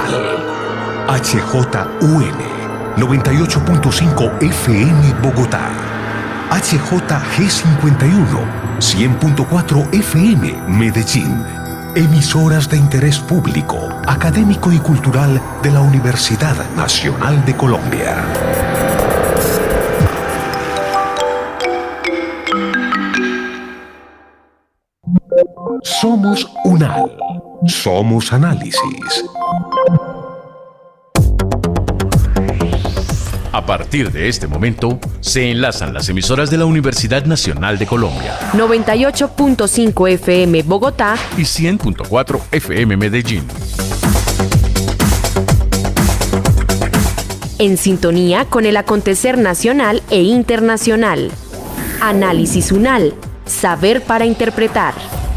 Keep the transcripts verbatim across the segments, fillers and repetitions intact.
Unal. H J U N noventa y ocho punto cinco F M Bogotá. H J G cincuenta y uno cien punto cuatro F M Medellín. Emisoras de interés público, académico y cultural de la Universidad Nacional de Colombia. Somos Unal. Somos análisis. A partir de este momento, se enlazan las emisoras de la Universidad Nacional de Colombia. noventa y ocho punto cinco F M Bogotá y cien punto cuatro F M Medellín. En sintonía con el acontecer nacional e internacional. Análisis Unal. Saber para interpretar.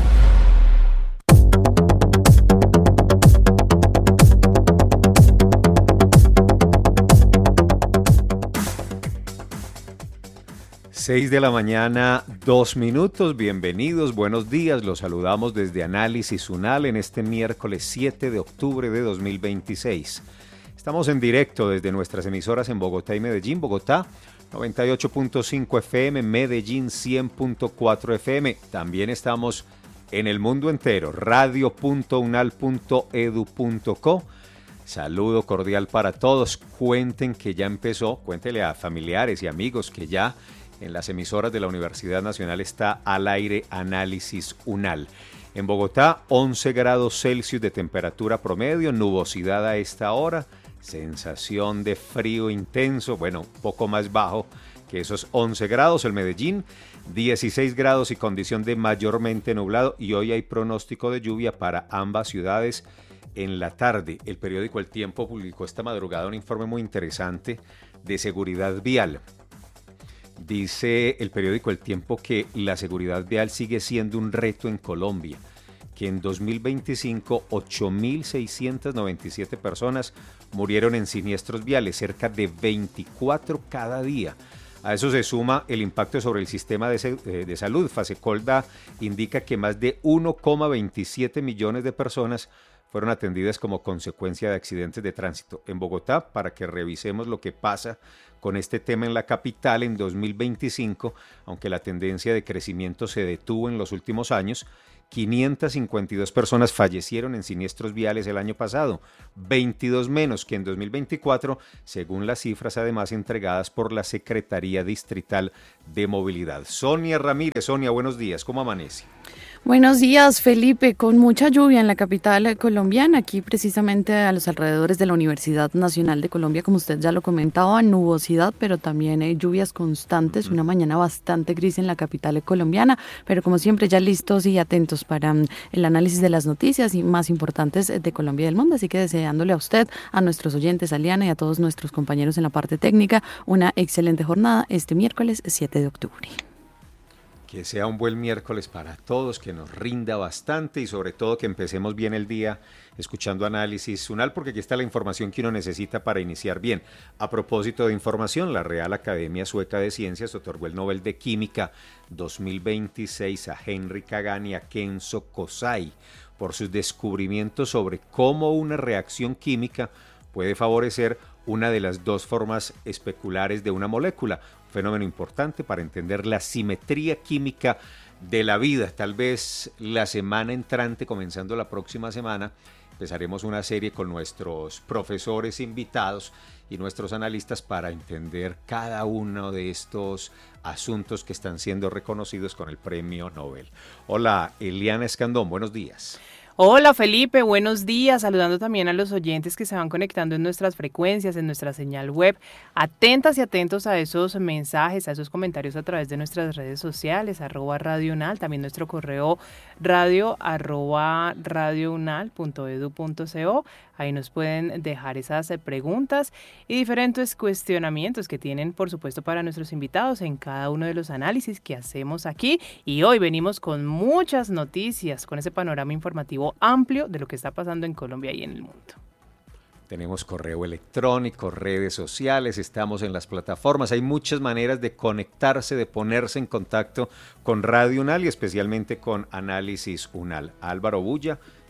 seis de la mañana, dos minutos. Bienvenidos, buenos días. Los saludamos desde Análisis Unal en este miércoles siete de octubre de dos mil veintiséis. Estamos en directo desde nuestras emisoras en Bogotá y Medellín. Bogotá, noventa y ocho punto cinco F M, Medellín, cien punto cuatro F M. También estamos en el mundo entero, radio punto unal punto edu punto co. Saludo cordial para todos. Cuenten que ya empezó, cuéntele a familiares y amigos que ya en las emisoras de la Universidad Nacional está al aire Análisis Unal. En Bogotá, once grados Celsius de temperatura promedio, nubosidad a esta hora, sensación de frío intenso, bueno, un poco más bajo que esos once grados. El Medellín, dieciséis grados y condición de mayormente nublado, y hoy hay pronóstico de lluvia para ambas ciudades en la tarde. El periódico El Tiempo publicó esta madrugada un informe muy interesante de seguridad vial. Dice el periódico El Tiempo que la seguridad vial sigue siendo un reto en Colombia, que en dos mil veinticinco ocho mil seiscientas noventa y siete personas murieron en siniestros viales, cerca de veinticuatro cada día. A eso se suma el impacto sobre el sistema de, de salud. Fasecolda indica que más de uno coma veintisiete millones de personas fueron atendidas como consecuencia de accidentes de tránsito. En Bogotá, para que revisemos lo que pasa con este tema en la capital en dos mil veinticinco, aunque la tendencia de crecimiento se detuvo en los últimos años, quinientas cincuenta y dos personas fallecieron en siniestros viales el año pasado, veintidós menos que en dos mil veinticuatro, según las cifras además entregadas por la Secretaría Distrital de Movilidad. Sonia Ramírez. Sonia, buenos días, ¿cómo amanece? Buenos días, Felipe. Con mucha lluvia en la capital colombiana, aquí precisamente a los alrededores de la Universidad Nacional de Colombia, como usted ya lo comentaba, nubosidad, pero también hay lluvias constantes, una mañana bastante gris en la capital colombiana, pero como siempre ya listos y atentos para um, el análisis de las noticias y más importantes de Colombia y del mundo, así que deseándole a usted, a nuestros oyentes, a Liana y a todos nuestros compañeros en la parte técnica, una excelente jornada este miércoles siete de octubre. Que sea un buen miércoles para todos, que nos rinda bastante y sobre todo que empecemos bien el día escuchando Análisis Unal, porque aquí está la información que uno necesita para iniciar bien. A propósito de información, la Real Academia Sueca de Ciencias otorgó el Nobel de Química dos mil veintiséis a Henry Kagan y a Kenzo Kosai por sus descubrimientos sobre cómo una reacción química puede favorecer una de las dos formas especulares de una molécula. Fenómeno importante para entender la simetría química de la vida. Tal vez la semana entrante, comenzando la próxima semana, empezaremos una serie con nuestros profesores invitados y nuestros analistas para entender cada uno de estos asuntos que están siendo reconocidos con el Premio Nobel. Hola, Eliana Escandón, buenos días. Hola Felipe, buenos días, saludando también a los oyentes que se van conectando en nuestras frecuencias, en nuestra señal web, atentas y atentos a esos mensajes, a esos comentarios a través de nuestras redes sociales, arroba Radio Unal, también nuestro correo radio arroba radiounal punto edu punto co, ahí nos pueden dejar esas preguntas y diferentes cuestionamientos que tienen, por supuesto, para nuestros invitados en cada uno de los análisis que hacemos aquí, y hoy venimos con muchas noticias, con ese panorama informativo amplio de lo que está pasando en Colombia y en el mundo. Tenemos correo electrónico, redes sociales, estamos en las plataformas, hay muchas maneras de conectarse, de ponerse en contacto con Radio Unal y especialmente con Análisis Unal. Álvaro Bulla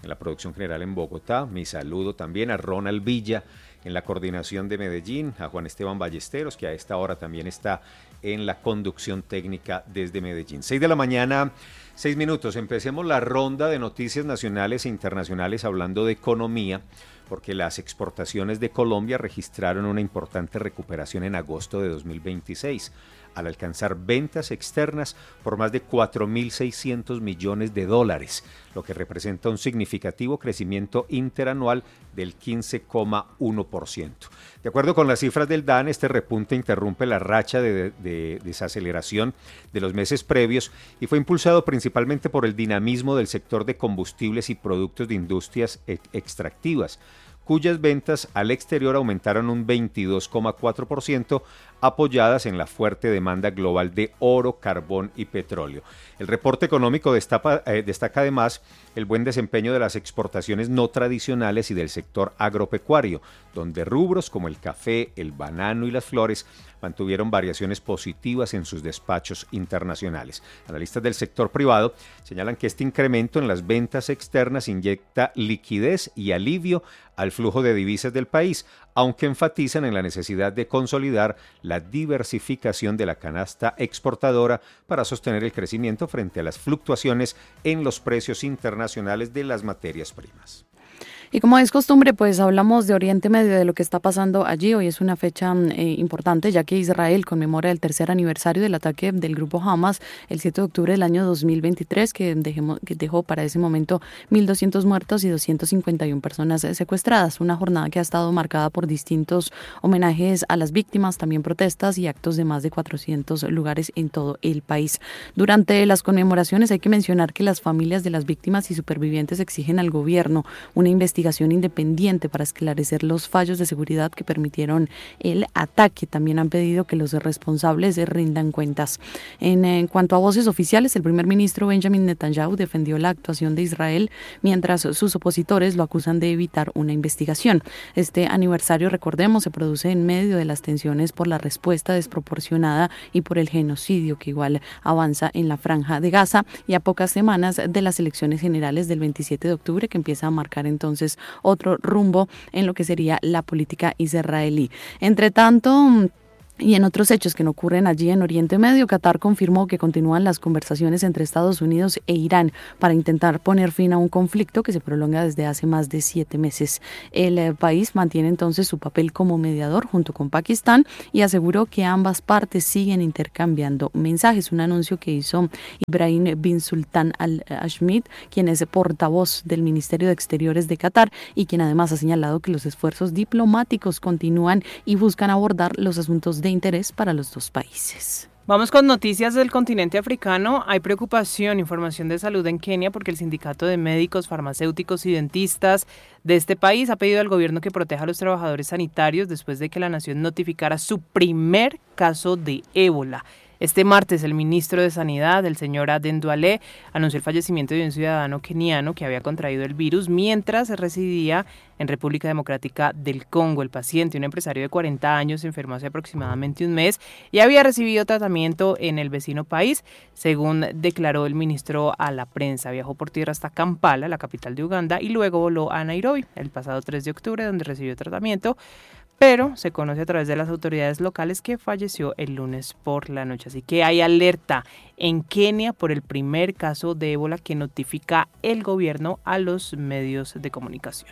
en la producción general en Bogotá. Mi saludo también a Ronald Villa en la coordinación de Medellín, a Juan Esteban Ballesteros, que a esta hora también está en la conducción técnica desde Medellín. seis de la mañana, seis minutos. Empecemos la ronda de noticias nacionales e internacionales hablando de economía, porque las exportaciones de Colombia registraron una importante recuperación en agosto de dos mil veintiséis, al alcanzar ventas externas por más de cuatro mil seiscientos millones de dólares, lo que representa un significativo crecimiento interanual del quince coma uno por ciento. De acuerdo con las cifras del D A N, este repunte interrumpe la racha de, de, de desaceleración de los meses previos y fue impulsado principalmente por el dinamismo del sector de combustibles y productos de industrias e- extractivas, cuyas ventas al exterior aumentaron un veintidós coma cuatro por ciento, apoyadas en la fuerte demanda global de oro, carbón y petróleo. El reporte económico destapa, eh, destaca además el buen desempeño de las exportaciones no tradicionales y del sector agropecuario, donde rubros como el café, el banano y las flores mantuvieron variaciones positivas en sus despachos internacionales. Analistas del sector privado señalan que este incremento en las ventas externas inyecta liquidez y alivio al flujo de divisas del país, aunque enfatizan en la necesidad de consolidar la diversificación de la canasta exportadora para sostener el crecimiento frente a las fluctuaciones en los precios internacionales de las materias primas. Y como es costumbre, pues hablamos de Oriente Medio, de lo que está pasando allí. Hoy es una fecha eh, importante, ya que Israel conmemora el tercer aniversario del ataque del grupo Hamas el siete de octubre del año dos mil veintitrés, que, dejemos, que dejó para ese momento mil doscientos muertos y doscientas cincuenta y una personas secuestradas. Una jornada que ha estado marcada por distintos homenajes a las víctimas, también protestas y actos de más de cuatrocientos lugares en todo el país. Durante las conmemoraciones hay que mencionar que las familias de las víctimas y supervivientes exigen al gobierno una investigación independiente para esclarecer los fallos de seguridad que permitieron el ataque. También han pedido que los responsables rindan cuentas. En, en cuanto a voces oficiales, el primer ministro Benjamin Netanyahu defendió la actuación de Israel, mientras sus opositores lo acusan de evitar una investigación. Este aniversario, recordemos, se produce en medio de las tensiones por la respuesta desproporcionada y por el genocidio que igual avanza en la Franja de Gaza, y a pocas semanas de las elecciones generales del veintisiete de octubre, que empieza a marcar entonces otro rumbo en lo que sería la política israelí. Entre tanto, y en otros hechos que no ocurren allí en Oriente Medio, Qatar confirmó que continúan las conversaciones entre Estados Unidos e Irán para intentar poner fin a un conflicto que se prolonga desde hace más de siete meses. El eh, país mantiene entonces su papel como mediador junto con Pakistán y aseguró que ambas partes siguen intercambiando mensajes. Un anuncio que hizo Ibrahim bin Sultan al-Ashmid, quien es portavoz del Ministerio de Exteriores de Qatar y quien además ha señalado que los esfuerzos diplomáticos continúan y buscan abordar los asuntos de interés para los dos países. Vamos con noticias del continente africano. Hay preocupación, información de salud en Kenia, porque el sindicato de médicos, farmacéuticos y dentistas de este país ha pedido al gobierno que proteja a los trabajadores sanitarios después de que la nación notificara su primer caso de ébola. Este martes, el ministro de Sanidad, el señor Aden Duale, anunció el fallecimiento de un ciudadano keniano que había contraído el virus mientras residía en República Democrática del Congo. El paciente, un empresario de cuarenta años, se enfermó hace aproximadamente un mes y había recibido tratamiento en el vecino país, según declaró el ministro a la prensa. Viajó por tierra hasta Kampala, la capital de Uganda, y luego voló a Nairobi el pasado tres de octubre, donde recibió tratamiento, pero se conoce a través de las autoridades locales que falleció el lunes por la noche. Así que hay alerta en Kenia por el primer caso de ébola que notifica el gobierno a los medios de comunicación.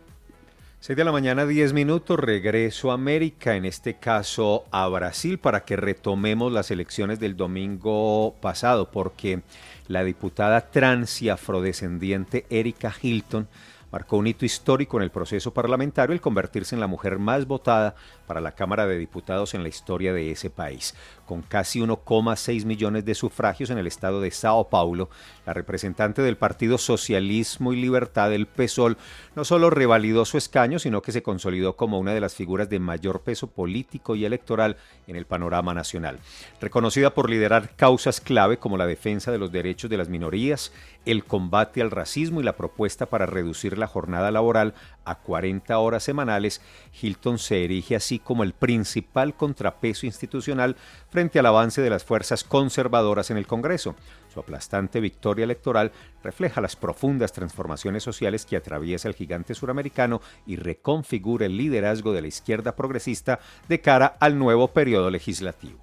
seis de la mañana, diez minutos, regreso a América, en este caso a Brasil, para que retomemos las elecciones del domingo pasado, porque la diputada trans y afrodescendiente Erika Hilton marcó un hito histórico en el proceso parlamentario al convertirse en la mujer más votada para la Cámara de Diputados en la historia de ese país. Con casi uno coma seis millones de sufragios en el estado de Sao Paulo, la representante del Partido Socialismo y Libertad, el P SOL, no solo revalidó su escaño, sino que se consolidó como una de las figuras de mayor peso político y electoral en el panorama nacional. Reconocida por liderar causas clave como la defensa de los derechos de las minorías, el combate al racismo y la propuesta para reducir la jornada laboral a cuarenta horas semanales, Hilton se erige así como el principal contrapeso institucional frente al avance de las fuerzas conservadoras en el Congreso. Su aplastante victoria electoral refleja las profundas transformaciones sociales que atraviesa el gigante suramericano y reconfigura el liderazgo de la izquierda progresista de cara al nuevo periodo legislativo.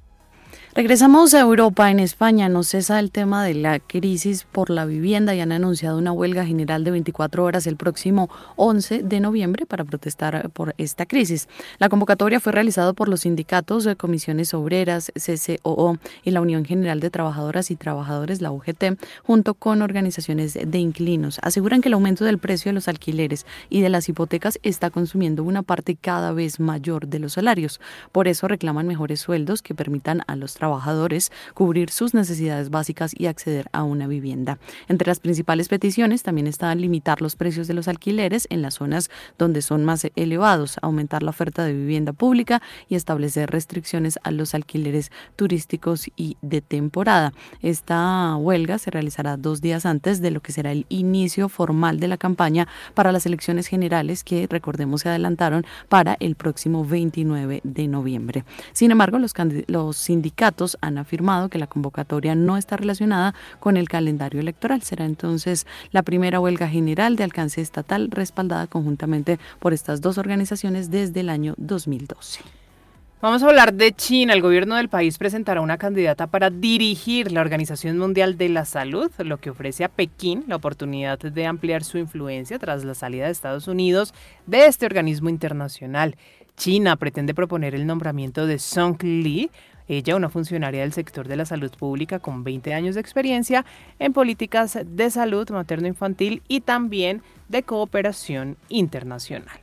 Regresamos a Europa. En España no cesa el tema de la crisis por la vivienda y han anunciado una huelga general de veinticuatro horas el próximo once de noviembre para protestar por esta crisis. La convocatoria fue realizada por los sindicatos de Comisiones Obreras, C C O O y la Unión General de Trabajadoras y Trabajadores, la U G T, junto con organizaciones de inquilinos. Aseguran que el aumento del precio de los alquileres y de las hipotecas está consumiendo una parte cada vez mayor de los salarios. Por eso reclaman mejores sueldos que permitan a los trabajadores trabajadores cubrir sus necesidades básicas y acceder a una vivienda. Entre las principales peticiones también está limitar los precios de los alquileres en las zonas donde son más elevados, aumentar la oferta de vivienda pública y establecer restricciones a los alquileres turísticos y de temporada. Esta huelga se realizará dos días antes de lo que será el inicio formal de la campaña para las elecciones generales que, recordemos, se adelantaron para el próximo veintinueve de noviembre. Sin embargo, los, los sindicatos han afirmado que la convocatoria no está relacionada con el calendario electoral. Será entonces la primera huelga general de alcance estatal respaldada conjuntamente por estas dos organizaciones desde el año dos mil doce. Vamos a hablar de China. El gobierno del país presentará una candidata para dirigir la Organización Mundial de la Salud, lo que ofrece a Pekín la oportunidad de ampliar su influencia tras la salida de Estados Unidos de este organismo internacional. China pretende proponer el nombramiento de Song Li, ella, una funcionaria del sector de la salud pública con veinte años de experiencia en políticas de salud materno-infantil y también de cooperación internacional.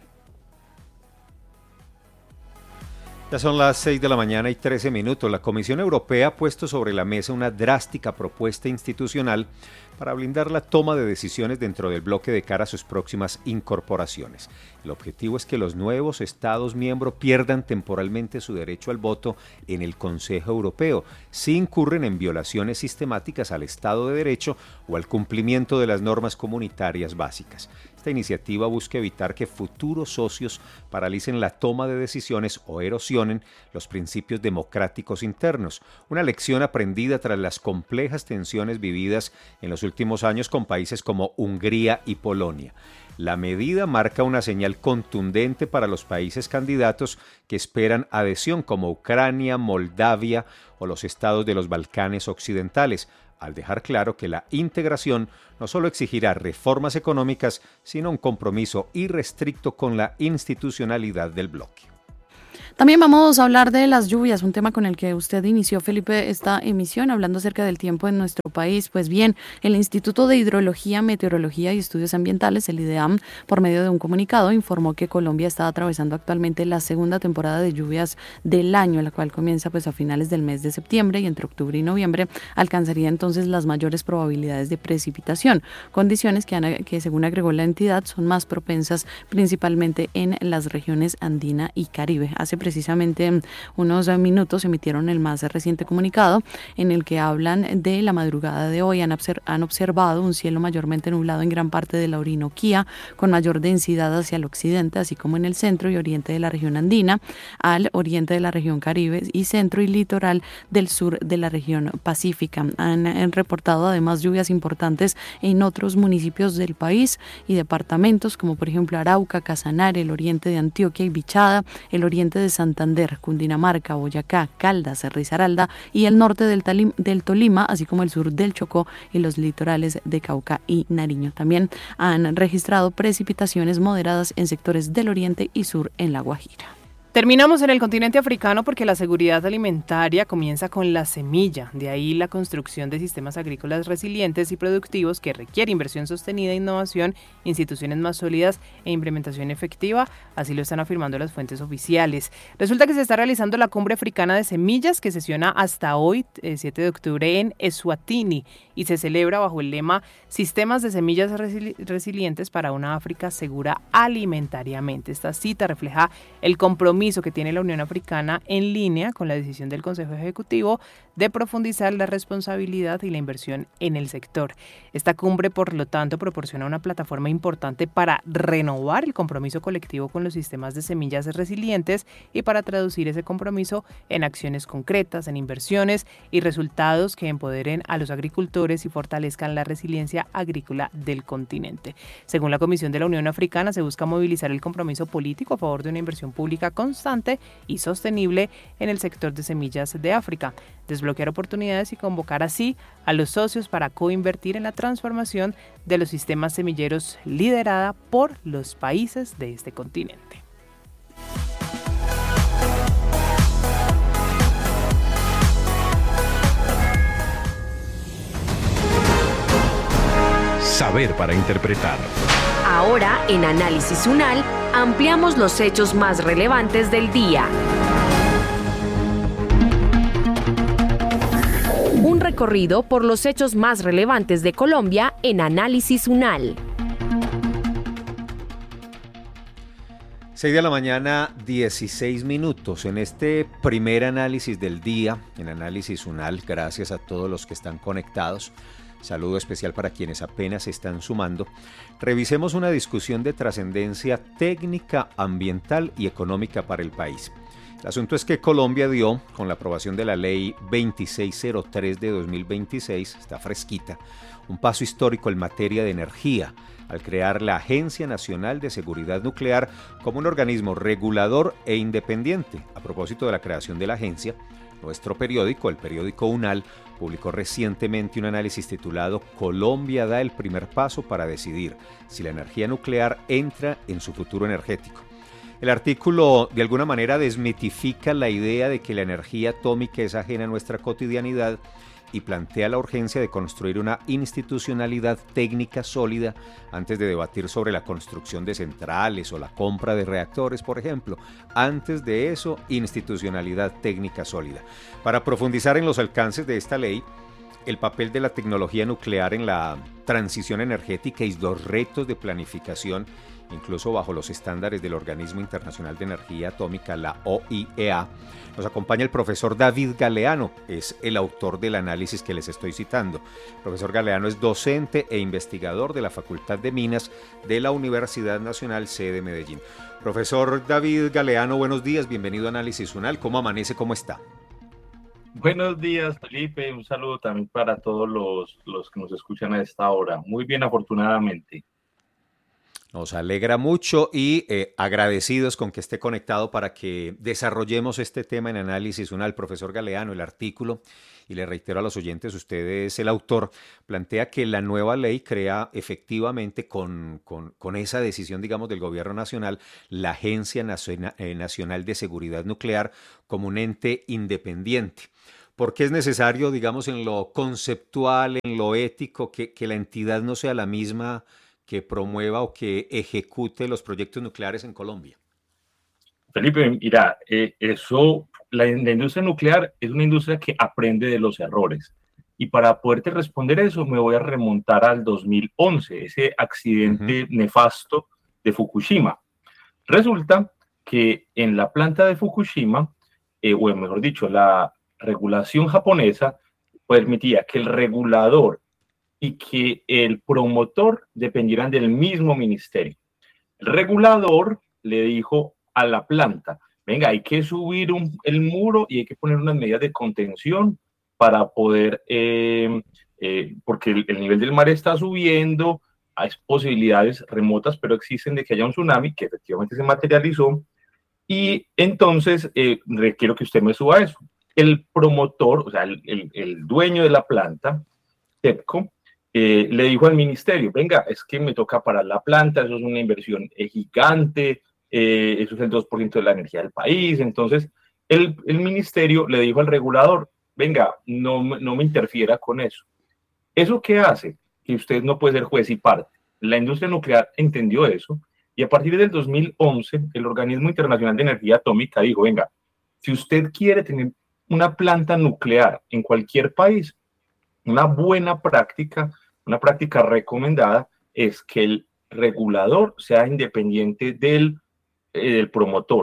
Ya son las seis de la mañana y trece minutos. La Comisión Europea ha puesto sobre la mesa una drástica propuesta institucional para blindar la toma de decisiones dentro del bloque de cara a sus próximas incorporaciones. El objetivo es que los nuevos Estados miembros pierdan temporalmente su derecho al voto en el Consejo Europeo si incurren en violaciones sistemáticas al Estado de Derecho o al cumplimiento de las normas comunitarias básicas. Esta iniciativa busca evitar que futuros socios paralicen la toma de decisiones o erosionen los principios democráticos internos, una lección aprendida tras las complejas tensiones vividas en los últimos años con países como Hungría y Polonia. La medida marca una señal contundente para los países candidatos que esperan adhesión como Ucrania, Moldavia o los estados de los Balcanes occidentales, al dejar claro que la integración no solo exigirá reformas económicas, sino un compromiso irrestricto con la institucionalidad del bloque. También vamos a hablar de las lluvias, un tema con el que usted inició, Felipe, esta emisión, hablando acerca del tiempo en nuestro país. Pues bien, el Instituto de Hidrología, Meteorología y Estudios Ambientales, el IDEAM, por medio de un comunicado, informó que Colombia está atravesando actualmente la segunda temporada de lluvias del año, la cual comienza pues a finales del mes de septiembre y entre octubre y noviembre alcanzaría entonces las mayores probabilidades de precipitación, condiciones que, han, que según agregó la entidad son más propensas principalmente en las regiones andina y Caribe. Hace precisamente unos minutos emitieron el más reciente comunicado en el que hablan de la madrugada de hoy. Han, observ- han observado un cielo mayormente nublado en gran parte de la Orinoquía, con mayor densidad hacia el occidente, así como en el centro y oriente de la región andina, al oriente de la región Caribe y centro y litoral del sur de la región pacífica. Han, han reportado además lluvias importantes en otros municipios del país y departamentos como por ejemplo Arauca, Casanare, el oriente de Antioquia y Bichada, el oriente de Santander, Cundinamarca, Boyacá, Caldas, Risaralda y el norte del, Talim, del Tolima, así como el sur del Chocó y los litorales de Cauca y Nariño. También han registrado precipitaciones moderadas en sectores del oriente y sur en La Guajira. Terminamos en el continente africano porque la seguridad alimentaria comienza con la semilla, de ahí la construcción de sistemas agrícolas resilientes y productivos que requiere inversión sostenida, innovación, instituciones más sólidas e implementación efectiva, así lo están afirmando las fuentes oficiales. Resulta que se está realizando la Cumbre Africana de Semillas que sesiona hasta hoy, el siete de octubre, en Eswatini y se celebra bajo el lema Sistemas de Semillas Resili- Resilientes para una África Segura Alimentariamente. Esta cita refleja el compromiso compromiso que tiene la Unión Africana en línea con la decisión del Consejo Ejecutivo de profundizar la responsabilidad y la inversión en el sector. Esta cumbre, por lo tanto, proporciona una plataforma importante para renovar el compromiso colectivo con los sistemas de semillas resilientes y para traducir ese compromiso en acciones concretas, en inversiones y resultados que empoderen a los agricultores y fortalezcan la resiliencia agrícola del continente. Según la Comisión de la Unión Africana, se busca movilizar el compromiso político a favor de una inversión pública constante y sostenible en el sector de semillas de África, desbloquear oportunidades y convocar así a los socios para coinvertir en la transformación de los sistemas semilleros liderada por los países de este continente. Saber para interpretar. Ahora, en Análisis UNAL, ampliamos los hechos más relevantes del día. Un recorrido por los hechos más relevantes de Colombia en Análisis UNAL. seis de la mañana, dieciséis minutos. En este primer análisis del día, en Análisis UNAL, gracias a todos los que están conectados. Saludo especial para quienes apenas se están sumando. Revisemos una discusión de trascendencia técnica, ambiental y económica para el país. El asunto es que Colombia dio, con la aprobación de la ley veintiséis cero tres de dos mil veintiséis, está fresquita, un paso histórico en materia de energía, al crear la Agencia Nacional de Seguridad Nuclear como un organismo regulador e independiente. A propósito de la creación de la agencia, nuestro periódico, el periódico UNAL, publicó recientemente un análisis titulado Colombia da el primer paso para decidir si la energía nuclear entra en su futuro energético. El artículo de alguna manera desmitifica la idea de que la energía atómica es ajena a nuestra cotidianidad y plantea la urgencia de construir una institucionalidad técnica sólida antes de debatir sobre la construcción de centrales o la compra de reactores, por ejemplo. Antes de eso, institucionalidad técnica sólida. Para profundizar en los alcances de esta ley, el papel de la tecnología nuclear en la transición energética y los retos de planificación, incluso bajo los estándares del Organismo Internacional de Energía Atómica, la O I E A, nos acompaña el profesor David Galeano, es el autor del análisis que les estoy citando. El profesor Galeano es docente e investigador de la Facultad de Minas de la Universidad Nacional C de Medellín. Profesor David Galeano, buenos días, bienvenido a Análisis UNAL. ¿Cómo amanece? ¿Cómo está? Buenos días, Felipe. Un saludo también para todos los, los que nos escuchan a esta hora. Muy bien, afortunadamente. Nos alegra mucho y eh, agradecidos con que esté conectado para que desarrollemos este tema en Análisis UNAL. Profesor Galeano, el artículo, y le reitero a los oyentes, usted es el autor, plantea que la nueva ley crea efectivamente con, con, con esa decisión, digamos, del gobierno nacional, la Agencia Nacional, eh, Nacional de Seguridad Nuclear como un ente independiente. ¿Por qué es necesario, digamos, en lo conceptual, en lo ético, que, que la entidad no sea la misma que promueva o que ejecute los proyectos nucleares en Colombia? Felipe, mira, eh, eso, la, la industria nuclear es una industria que aprende de los errores. Y para poderte responder eso, me voy a remontar al dos mil once, ese accidente uh-huh. nefasto de Fukushima. Resulta que en la planta de Fukushima, eh, o mejor dicho, la regulación japonesa permitía que el regulador y que el promotor dependieran del mismo ministerio. El regulador le dijo a la planta, venga, hay que subir un, el muro y hay que poner unas medidas de contención para poder, eh, eh, porque el, el nivel del mar está subiendo, hay posibilidades remotas, pero existen de que haya un tsunami, que efectivamente se materializó, y entonces eh, requiero que usted me suba eso. El promotor, o sea, el, el, el dueño de la planta, TEPCO, Eh, le dijo al ministerio, venga, es que me toca parar la planta, eso es una inversión eh, gigante, eh, eso es el dos por ciento de la energía del país. Entonces, el, el ministerio le dijo al regulador, venga, no, no me interfiera con eso. ¿Eso qué hace? Que usted no puede ser juez y parte. La industria nuclear entendió eso y a partir del dos mil once, el Organismo Internacional de Energía Atómica dijo, venga, si usted quiere tener una planta nuclear en cualquier país, una buena práctica, una práctica recomendada es que el regulador sea independiente del, eh, del promotor.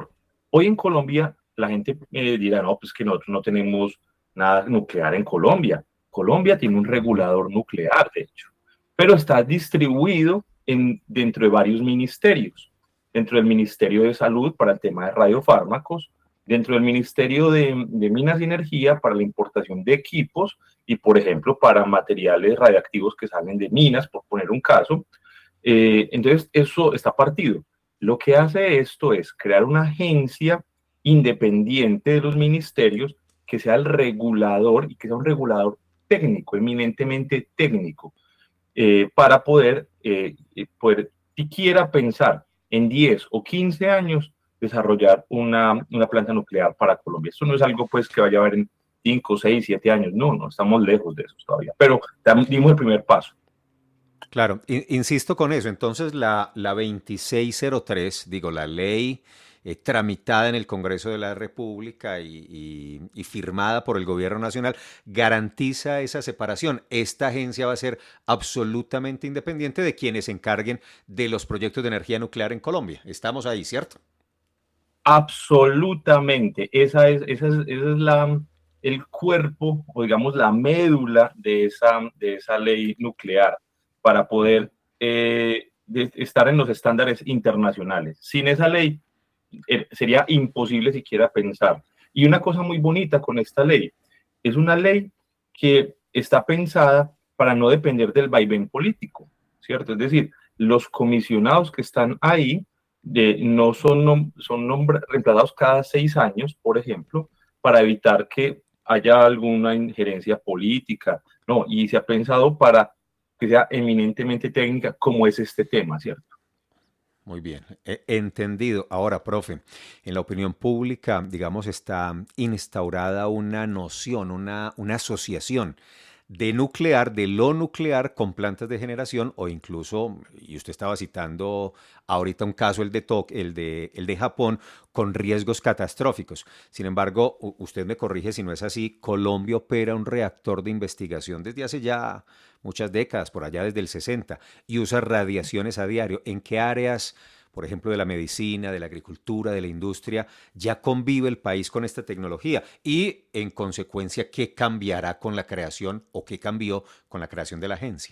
Hoy en Colombia la gente eh, dirá, no, pues que nosotros no tenemos nada nuclear en Colombia. Colombia tiene un regulador nuclear, de hecho, pero está distribuido en, dentro de varios ministerios. Dentro del Ministerio de Salud para el tema de radiofármacos, dentro del Ministerio de, de Minas y Energía para la importación de equipos y, por ejemplo, para materiales radiactivos que salen de minas, por poner un caso. Eh, entonces, eso está partido. Lo que hace esto es crear una agencia independiente de los ministerios que sea el regulador y que sea un regulador técnico, eminentemente técnico, eh, para poder, eh, poder siquiera pensar en diez o quince años desarrollar una, una planta nuclear para Colombia. Esto no es algo pues que vaya a haber en cinco, seis, siete años, no, no, estamos lejos de eso todavía, pero dimos el primer paso. Claro, insisto con eso, entonces la, la veintiséis cero tres, digo, la ley eh, tramitada en el Congreso de la República y, y, y firmada por el Gobierno Nacional, garantiza esa separación. Esta agencia va a ser absolutamente independiente de quienes se encarguen de los proyectos de energía nuclear en Colombia. Estamos ahí, ¿cierto? Absolutamente. Esa es, esa es, esa es la, el cuerpo, o digamos la médula de esa, de esa ley nuclear para poder eh, de, estar en los estándares internacionales. Sin esa ley eh, sería imposible siquiera pensar. Y una cosa muy bonita con esta ley, es una ley que está pensada para no depender del vaivén político, ¿cierto? Es decir, los comisionados que están ahí de, no son, nom son nombra reemplazados cada seis años, por ejemplo, para evitar que haya alguna injerencia política, no, y se ha pensado para que sea eminentemente técnica, como es este tema, ¿cierto? Muy bien, he entendido. Ahora, profe, en la opinión pública, digamos, está instaurada una noción, una, una asociación de nuclear, de lo nuclear con plantas de generación o incluso, y usted estaba citando ahorita un caso, el de, el de, el de Japón, con riesgos catastróficos. Sin embargo, usted me corrige si no es así, Colombia opera un reactor de investigación desde hace ya muchas décadas, por allá desde el sesenta, y usa radiaciones a diario. ¿En qué áreas, por ejemplo, de la medicina, de la agricultura, de la industria, ya convive el país con esta tecnología? Y, en consecuencia, ¿qué cambiará con la creación o qué cambió con la creación de la agencia?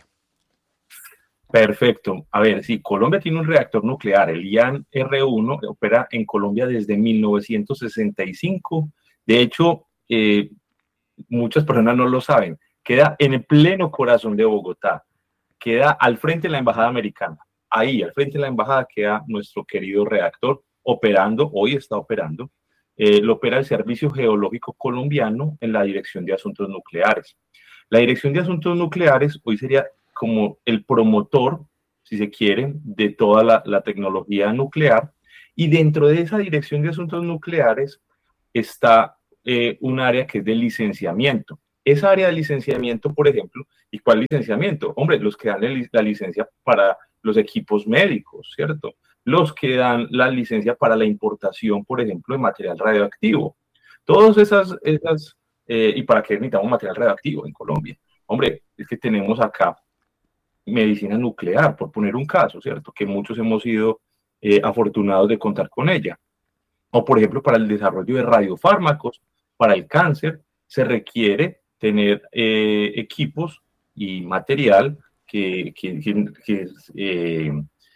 Perfecto. A ver, sí, Colombia tiene un reactor nuclear, el I A N R uno, opera en Colombia desde mil novecientos sesenta y cinco. De hecho, eh, muchas personas no lo saben. Queda en el pleno corazón de Bogotá, queda al frente de la Embajada Americana. Ahí, al frente de la embajada, queda nuestro querido reactor operando, hoy está operando, eh, lo opera el Servicio Geológico Colombiano en la Dirección de Asuntos Nucleares. La Dirección de Asuntos Nucleares hoy sería como el promotor, si se quiere, de toda la, la tecnología nuclear, y dentro de esa Dirección de Asuntos Nucleares está eh, un área que es de licenciamiento. Esa área de licenciamiento, por ejemplo, ¿y cuál licenciamiento? Hombre, los que dan la licencia para los equipos médicos, ¿cierto? Los que dan la licencia para la importación, por ejemplo, de material radioactivo. Todas esas, esas eh, ¿y para qué necesitamos material radioactivo en Colombia? Hombre, es que tenemos acá medicina nuclear, por poner un caso, ¿cierto? Que muchos hemos sido eh, afortunados de contar con ella. O, por ejemplo, para el desarrollo de radiofármacos, para el cáncer, se requiere tener eh, equipos y material que, que, que, que eh,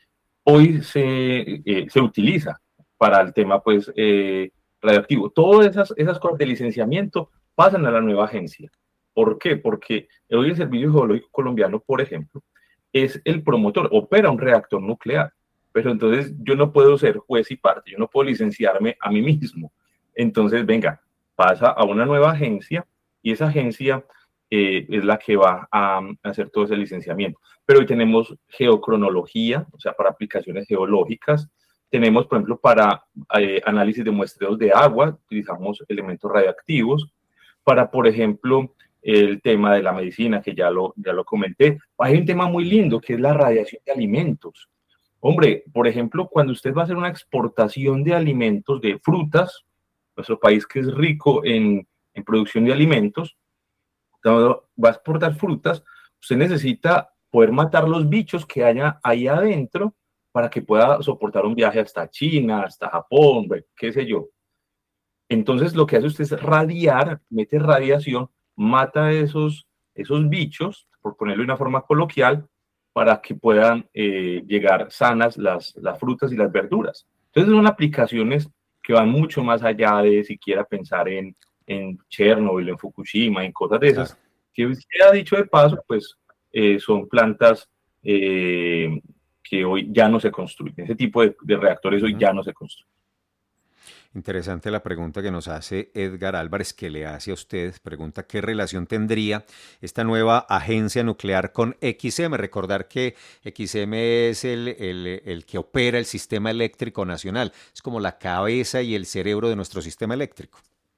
hoy se, eh, se utiliza para el tema pues, eh, radioactivo. Todas esas, esas cosas de licenciamiento pasan a la nueva agencia. ¿Por qué? Porque hoy el Servicio Geológico Colombiano, por ejemplo, es el promotor, opera un reactor nuclear, pero entonces yo no puedo ser juez y parte, yo no puedo licenciarme a mí mismo. Entonces, venga, pasa a una nueva agencia y esa agencia eh, es la que va a, a hacer todo ese licenciamiento. Pero hoy tenemos geocronología, o sea, para aplicaciones geológicas. Tenemos, por ejemplo, para eh, análisis de muestreos de agua, utilizamos elementos radioactivos. Para, por ejemplo, el tema de la medicina, que ya lo, ya lo comenté. Hay un tema muy lindo, que es la radiación de alimentos. Hombre, por ejemplo, cuando usted va a hacer una exportación de alimentos, de frutas, nuestro país que es rico en en producción de alimentos, cuando va a exportar frutas, usted necesita poder matar los bichos que haya ahí adentro para que pueda soportar un viaje hasta China, hasta Japón, qué sé yo. Entonces lo que hace usted es radiar, mete radiación, mata esos, esos bichos, por ponerlo de una forma coloquial, para que puedan eh, llegar sanas las, las frutas y las verduras. Entonces son aplicaciones que van mucho más allá de siquiera pensar en, en Chernobyl, en Fukushima, en cosas de esas, claro. Que se ha dicho de paso, pues eh, son plantas eh, que hoy ya no se construyen. Ese tipo de, de reactores hoy ya no se construyen. Interesante la pregunta que nos hace Edgar Álvarez, que le hace a usted. Pregunta qué relación tendría esta nueva agencia nuclear con X M. Recordar que X M es el, el, el que opera el sistema eléctrico nacional. Es como la cabeza y el cerebro de nuestro sistema eléctrico.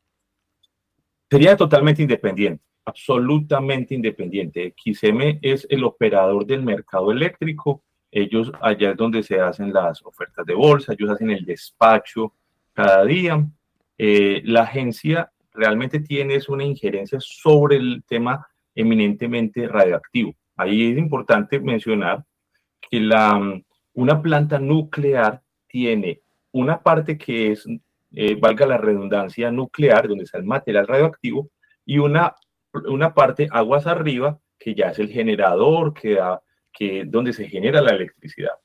Sería totalmente independiente, absolutamente independiente. X M es el operador del mercado eléctrico. Ellos, allá es donde se hacen las ofertas de bolsa, ellos hacen el despacho cada día. Eh, la agencia realmente tiene una injerencia sobre el tema eminentemente radioactivo. Ahí es importante mencionar que la, una planta nuclear tiene una parte que es, eh, valga la redundancia, nuclear, donde está el material radioactivo, y una, una parte aguas arriba, que ya es el generador, que da, que, donde se genera la electricidad.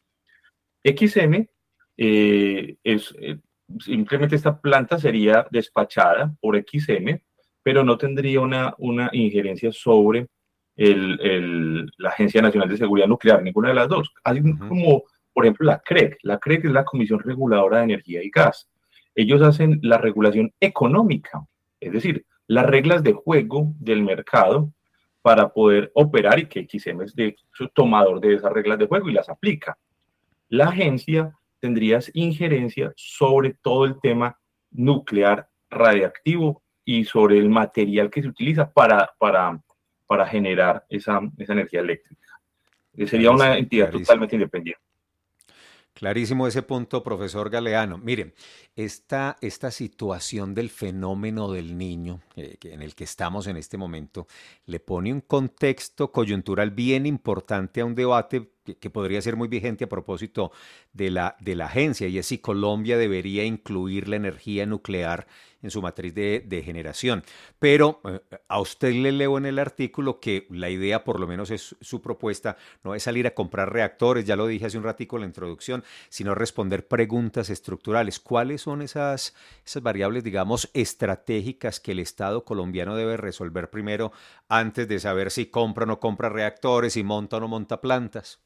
X M eh, es... Eh, simplemente esta planta sería despachada por X M, pero no tendría una, una injerencia sobre el, el, la Agencia Nacional de Seguridad Nuclear, ninguna de las dos. Hay uh-huh. como, por ejemplo, la C R E C. La C R E C es la Comisión Reguladora de Energía y Gas. Ellos hacen la regulación económica, es decir, las reglas de juego del mercado para poder operar, y que X M es de hecho tomador de esas reglas de juego y las aplica. La agencia tendrías injerencia sobre todo el tema nuclear radiactivo y sobre el material que se utiliza para, para, para generar esa, esa energía eléctrica. Sería una entidad clarísimo. Totalmente independiente. Clarísimo ese punto, profesor Galeano. Miren, esta, esta situación del fenómeno del niño, eh, en el que estamos en este momento, le pone un contexto coyuntural bien importante a un debate que, que podría ser muy vigente a propósito de la, de la agencia, y es si Colombia debería incluir la energía nuclear en su matriz de, de generación. Pero eh, a usted le leo en el artículo que la idea, por lo menos es su propuesta, no es salir a comprar reactores, ya lo dije hace un ratico en la introducción, sino responder preguntas estructurales. ¿Cuáles son esas, esas variables, digamos, estratégicas que el Estado colombiano debe resolver primero antes de saber si compra o no compra reactores, si monta o no monta plantas?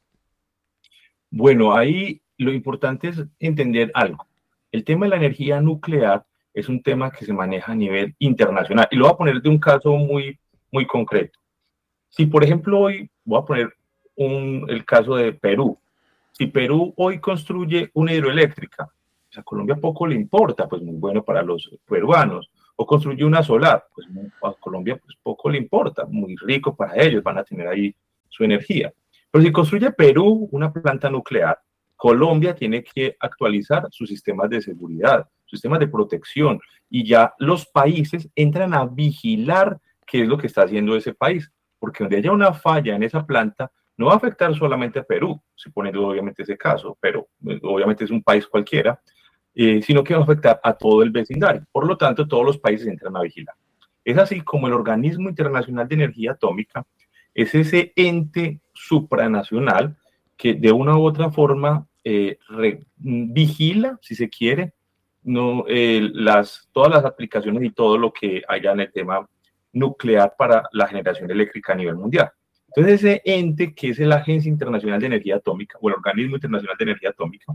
Bueno, ahí lo importante es entender algo. El tema de la energía nuclear es un tema que se maneja a nivel internacional. Y lo voy a poner de un caso muy, muy concreto. Si, por ejemplo, hoy, voy a poner un, el caso de Perú. Si Perú hoy construye una hidroeléctrica, pues a Colombia poco le importa, pues muy bueno para los peruanos. O construye una solar, pues a Colombia pues poco le importa, muy rico para ellos, van a tener ahí su energía. Pero si construye Perú una planta nuclear, Colombia tiene que actualizar sus sistemas de seguridad, sistemas de protección, y ya los países entran a vigilar qué es lo que está haciendo ese país, porque donde haya una falla en esa planta, no va a afectar solamente a Perú, suponiendo obviamente ese caso, pero obviamente es un país cualquiera, eh, sino que va a afectar a todo el vecindario. Por lo tanto, todos los países entran a vigilar. Es así como el Organismo Internacional de Energía Atómica es ese ente supranacional que de una u otra forma eh, re, vigila, si se quiere, no, eh, las, todas las aplicaciones y todo lo que haya en el tema nuclear para la generación eléctrica a nivel mundial. Entonces, ese ente que es la Agencia Internacional de Energía Atómica o el Organismo Internacional de Energía Atómica,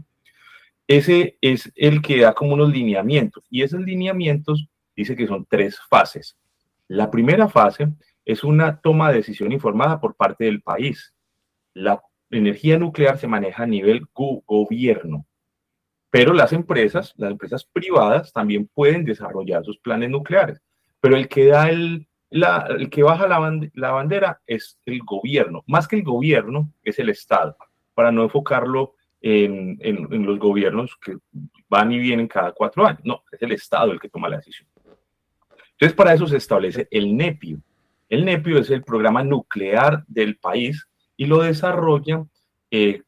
ese es el que da como unos lineamientos, y esos lineamientos dice que son tres fases. La primera fase es una toma de decisión informada por parte del país. La energía nuclear se maneja a nivel go gobierno, pero las empresas, las empresas privadas también pueden desarrollar sus planes nucleares, pero el que da el, la, el que baja la, band la bandera es el gobierno. Más que el gobierno, es el Estado, para no enfocarlo en, en, en los gobiernos que van y vienen cada cuatro años. No, es el Estado el que toma la decisión. Entonces, para eso se establece el NEPIO. El NEPIO es el programa nuclear del país y lo desarrolla eh,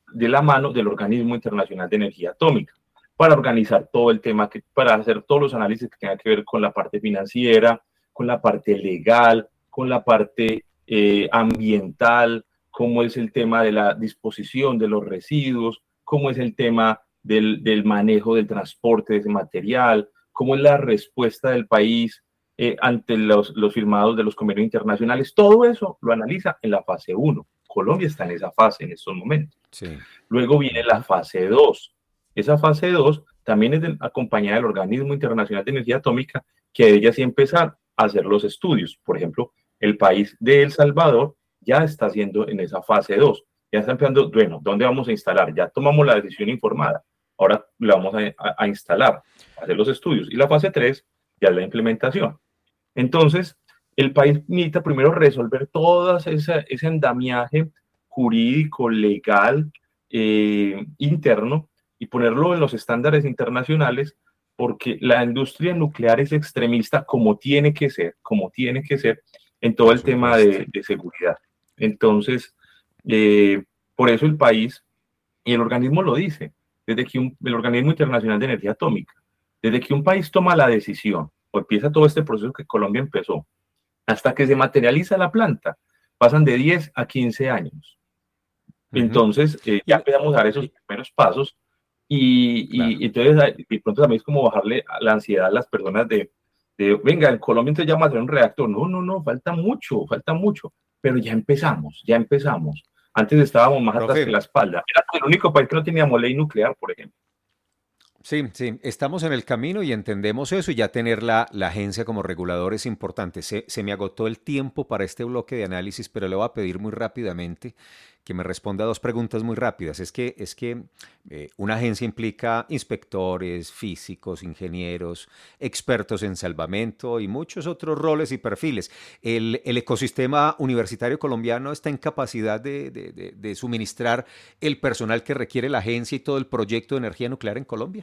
de la mano del Organismo Internacional de Energía Atómica, para organizar todo el tema, que, para hacer todos los análisis que tengan que ver con la parte financiera, con la parte legal, con la parte eh, ambiental, cómo es el tema de la disposición de los residuos, cómo es el tema del, del manejo del transporte de ese material, cómo es la respuesta del país eh, ante los, los firmados de los convenios internacionales. Todo eso lo analiza en la fase uno. Colombia está en esa fase en estos momentos. Sí. Luego viene la fase dos. Esa fase dos también es de, acompañada del Organismo Internacional de Energía Atómica, que de ella sí empezar a hacer los estudios. Por ejemplo, el país de El Salvador ya está haciendo en esa fase dos. Ya está empezando, bueno, ¿dónde vamos a instalar? Ya tomamos la decisión informada. Ahora la vamos a, a, a instalar, a hacer los estudios. Y la fase tres ya es la implementación. Entonces, el país necesita primero resolver todo ese, ese andamiaje jurídico, legal, eh, interno, y ponerlo en los estándares internacionales, porque la industria nuclear es extremista como tiene que ser, como tiene que ser en todo el tema de, de seguridad. Entonces, eh, por eso el país, y el organismo lo dice, desde que un, el Organismo Internacional de Energía Atómica, desde que un país toma la decisión, o empieza todo este proceso que Colombia empezó, hasta que se materializa la planta, pasan de diez a quince años. Uh-huh. Entonces, eh, ya empezamos a dar esos primeros pasos, y, claro. y entonces, de pronto también es como bajarle la ansiedad a las personas de, de venga, en Colombia entonces ya vamos a hacer un reactor. No, no, no, falta mucho, falta mucho, pero ya empezamos, ya empezamos. Antes estábamos más atrás que la espalda. Era el único país que no teníamos ley nuclear, por ejemplo. Sí, sí, estamos en el camino y entendemos eso, y ya tener la, la agencia como regulador es importante. Se, se me agotó el tiempo para este bloque de análisis, pero le voy a pedir muy rápidamente que me responda a dos preguntas muy rápidas. Es que, es que eh, una agencia implica inspectores, físicos, ingenieros, expertos en salvamento y muchos otros roles y perfiles. ¿El, el ecosistema universitario colombiano está en capacidad de, de, de, de suministrar el personal que requiere la agencia y todo el proyecto de energía nuclear en Colombia?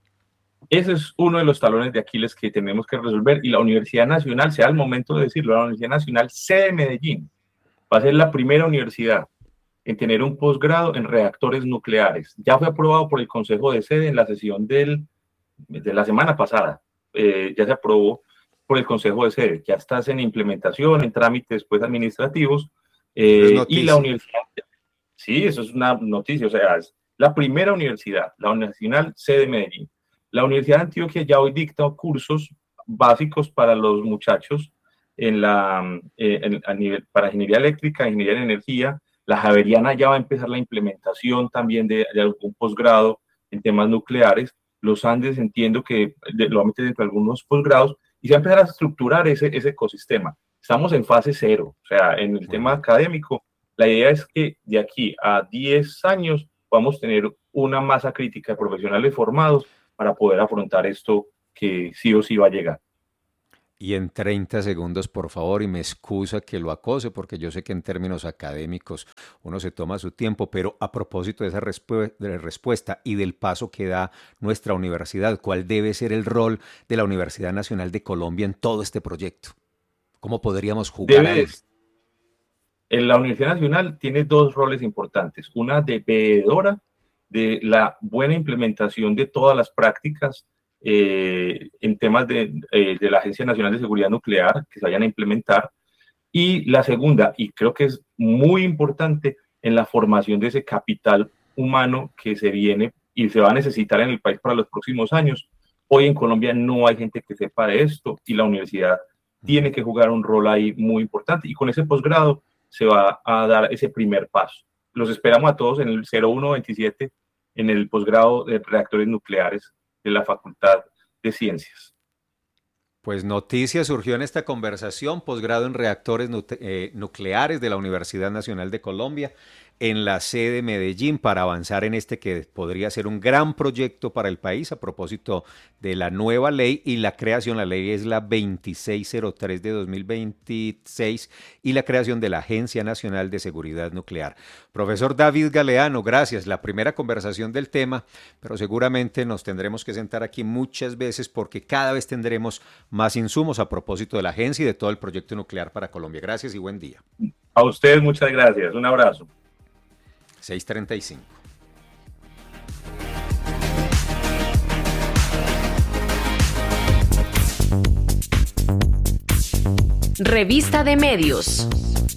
Ese es uno de los talones de Aquiles que tenemos que resolver, y la Universidad Nacional, sea el momento de decirlo, la Universidad Nacional sede Medellín va a ser la primera universidad en tener un posgrado en reactores nucleares. Ya fue aprobado por el Consejo de Sede en la sesión del, de la semana pasada. Eh, ya se aprobó por el Consejo de Sede. Ya está en implementación, en trámites pues, administrativos. Eh, y la universidad... Sí, eso es una noticia. O sea, es la primera universidad, la Universidad Nacional Sede Medellín. La Universidad de Antioquia ya hoy dicta cursos básicos para los muchachos en la, eh, en, a nivel, para ingeniería eléctrica, ingeniería en energía. La Javeriana ya va a empezar la implementación también de, de algún posgrado en temas nucleares. Los Andes entiendo que de, lo va a meter dentro de algunos posgrados, y se va a empezar a estructurar ese, ese ecosistema. Estamos en fase cero, o sea, en el tema académico, la idea es que de aquí a diez años vamos a tener una masa crítica de profesionales formados para poder afrontar esto que sí o sí va a llegar. Y en treinta segundos, por favor, y me excusa que lo acose, porque yo sé que en términos académicos uno se toma su tiempo, pero a propósito de esa respu- de respuesta y del paso que da nuestra universidad, ¿cuál debe ser el rol de la Universidad Nacional de Colombia en todo este proyecto? ¿Cómo podríamos jugar debe, a esto? La Universidad Nacional tiene dos roles importantes, una de veedora de la buena implementación de todas las prácticas Eh, en temas de, eh, de la Agencia Nacional de Seguridad Nuclear que se vayan a implementar, y la segunda, y creo que es muy importante, en la formación de ese capital humano que se viene y se va a necesitar en el país para los próximos años. Hoy en Colombia no hay gente que sepa de esto, y la universidad tiene que jugar un rol ahí muy importante, y con ese posgrado se va a dar ese primer paso. Los esperamos a todos en el cero uno veintisiete, en el posgrado de reactores nucleares de la Facultad de Ciencias. Pues noticia surgió en esta conversación, posgrado en reactores eh, nucleares de la Universidad Nacional de Colombia, en la sede de Medellín, para avanzar en este que podría ser un gran proyecto para el país a propósito de la nueva ley y la creación. La ley es la veintiséis cero tres de dos mil veintiséis, y la creación de la Agencia Nacional de Seguridad Nuclear. Profesor David Galeano, gracias. La primera conversación del tema, pero seguramente nos tendremos que sentar aquí muchas veces, porque cada vez tendremos más insumos a propósito de la agencia y de todo el proyecto nuclear para Colombia. Gracias y buen día. A ustedes muchas gracias. Un abrazo. seis treinta y cinco. Revista de Medios.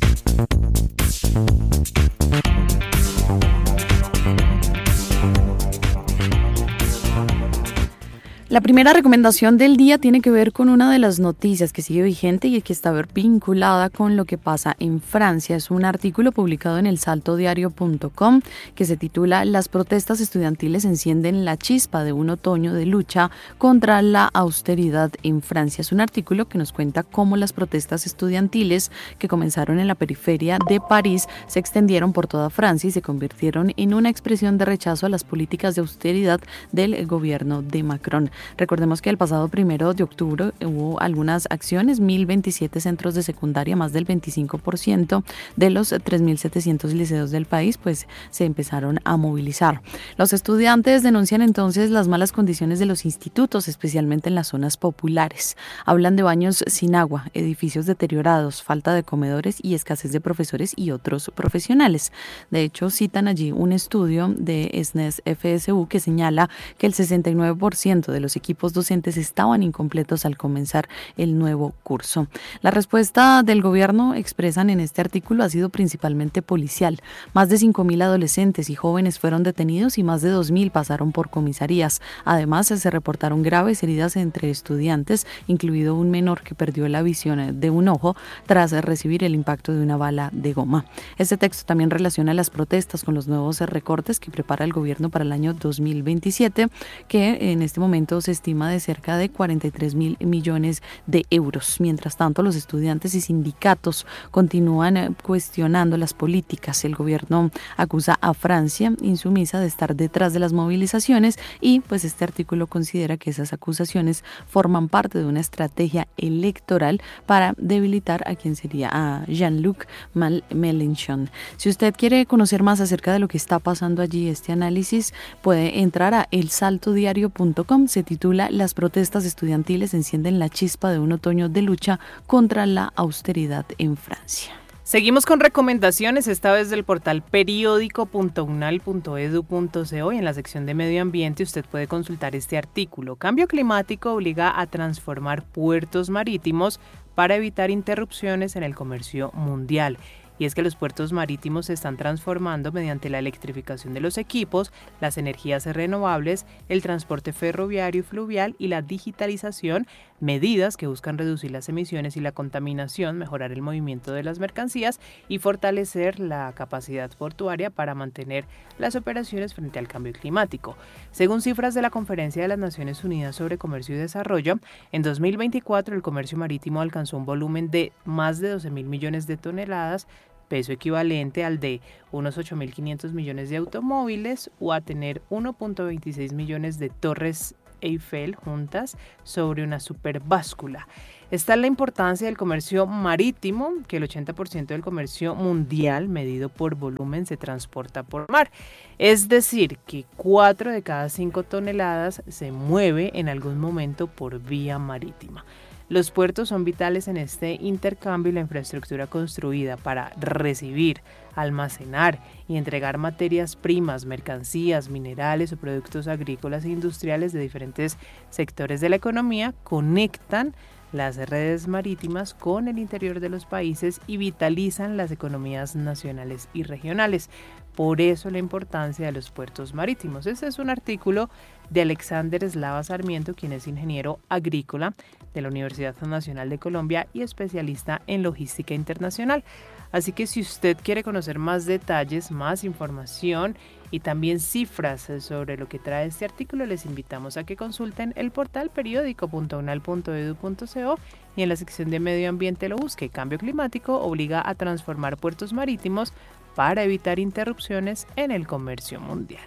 La primera recomendación del día tiene que ver con una de las noticias que sigue vigente y que está vinculada con lo que pasa en Francia. Es un artículo publicado en el salto diario punto com que se titula "Las protestas estudiantiles encienden la chispa de un otoño de lucha contra la austeridad en Francia". Es un artículo que nos cuenta cómo las protestas estudiantiles que comenzaron en la periferia de París se extendieron por toda Francia y se convirtieron en una expresión de rechazo a las políticas de austeridad del gobierno de Macron. Recordemos que el pasado primero de octubre hubo algunas acciones, mil veintisiete centros de secundaria, más del veinticinco por ciento de los tres mil setecientos liceos del país, pues se empezaron a movilizar. Los estudiantes denuncian entonces las malas condiciones de los institutos, especialmente en las zonas populares. Hablan de baños sin agua, edificios deteriorados, falta de comedores y escasez de profesores y otros profesionales. De hecho, citan allí un estudio de S N E S F S U que señala que el sesenta y nueve por ciento de los equipos docentes estaban incompletos al comenzar el nuevo curso. La respuesta del gobierno, expresan en este artículo, ha sido principalmente policial. Más de cinco mil adolescentes y jóvenes fueron detenidos y más de dos mil pasaron por comisarías. Además, se reportaron graves heridas entre estudiantes, incluido un menor que perdió la visión de un ojo tras recibir el impacto de una bala de goma. Este texto también relaciona las protestas con los nuevos recortes que prepara el gobierno para el año dos mil veintisiete, que en este momento se estima de cerca de cuarenta y tres mil millones de euros. Mientras tanto, los estudiantes y sindicatos continúan cuestionando las políticas. El gobierno acusa a Francia, insumisa, de estar detrás de las movilizaciones y pues este artículo considera que esas acusaciones forman parte de una estrategia electoral para debilitar a quien sería a Jean-Luc Mélenchon. Si usted quiere conocer más acerca de lo que está pasando allí, este análisis, puede entrar a el salto diario punto com. Se titula "Las protestas estudiantiles encienden la chispa de un otoño de lucha contra la austeridad en Francia". Seguimos con recomendaciones, esta vez del portal periódico punto unal punto edu punto co, y en la sección de medio ambiente usted puede consultar este artículo. Cambio climático obliga a transformar puertos marítimos para evitar interrupciones en el comercio mundial. Y es que los puertos marítimos se están transformando mediante la electrificación de los equipos, las energías renovables, el transporte ferroviario y fluvial y la digitalización, medidas que buscan reducir las emisiones y la contaminación, mejorar el movimiento de las mercancías y fortalecer la capacidad portuaria para mantener las operaciones frente al cambio climático. Según cifras de la Conferencia de las Naciones Unidas sobre Comercio y Desarrollo, en dos mil veinticuatro el comercio marítimo alcanzó un volumen de más de doce mil millones de toneladas, peso equivalente al de unos ocho mil quinientos millones de automóviles o a tener uno punto veintiséis millones de torres Eiffel juntas sobre una superbáscula. Esta es la importancia del comercio marítimo, que el ochenta por ciento del comercio mundial medido por volumen se transporta por mar. Es decir, que cuatro de cada cinco toneladas se mueve en algún momento por vía marítima. Los puertos son vitales en este intercambio y la infraestructura construida para recibir, almacenar y entregar materias primas, mercancías, minerales o productos agrícolas e industriales de diferentes sectores de la economía conectan las redes marítimas con el interior de los países y vitalizan las economías nacionales y regionales. Por eso la importancia de los puertos marítimos. Este es un artículo de Alexander Slava Sarmiento, quien es ingeniero agrícola de la Universidad Nacional de Colombia y especialista en logística internacional. Así que si usted quiere conocer más detalles, más información y también cifras sobre lo que trae este artículo, les invitamos a que consulten el portal periódico punto unal punto edu punto co y en la sección de medio ambiente lo busque. Cambio climático obliga a transformar puertos marítimos para evitar interrupciones en el comercio mundial.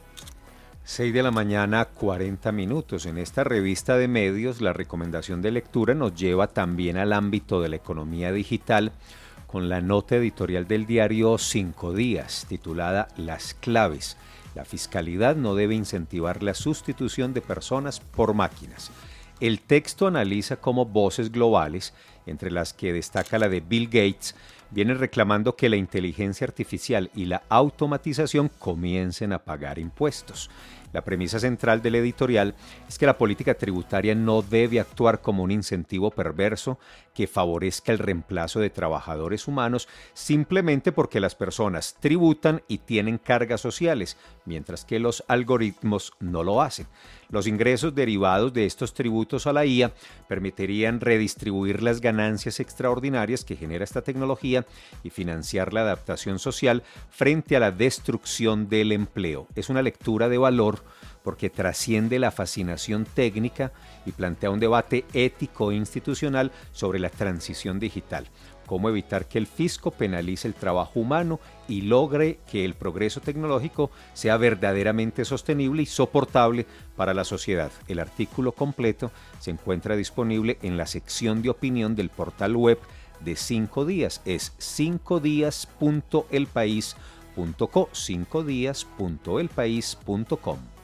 seis de la mañana, cuarenta minutos. En esta revista de medios, la recomendación de lectura nos lleva también al ámbito de la economía digital con la nota editorial del diario Cinco Días, titulada Las claves. La fiscalidad no debe incentivar la sustitución de personas por máquinas. El texto analiza cómo voces globales, entre las que destaca la de Bill Gates, vienen reclamando que la inteligencia artificial y la automatización comiencen a pagar impuestos. La premisa central del editorial es que la política tributaria no debe actuar como un incentivo perverso que favorezca el reemplazo de trabajadores humanos simplemente porque las personas tributan y tienen cargas sociales, mientras que los algoritmos no lo hacen. Los ingresos derivados de estos tributos a la I A permitirían redistribuir las ganancias extraordinarias que genera esta tecnología y financiar la adaptación social frente a la destrucción del empleo. Es una lectura de valor porque trasciende la fascinación técnica y plantea un debate ético e institucional sobre la transición digital. Cómo evitar que el fisco penalice el trabajo humano y logre que el progreso tecnológico sea verdaderamente sostenible y soportable para la sociedad. El artículo completo se encuentra disponible en la sección de opinión del portal web de Cinco Días. Es cinco días punto el país punto co, cinco días punto el país punto com.